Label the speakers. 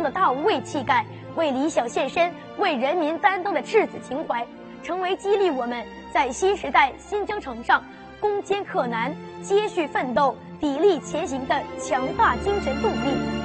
Speaker 1: 的大无畏气概，为理想献身、为人民担当的赤子情怀，成为激励我们在新时代新征程上攻坚克难、接续奋斗、砥砺前行的强大精神动力。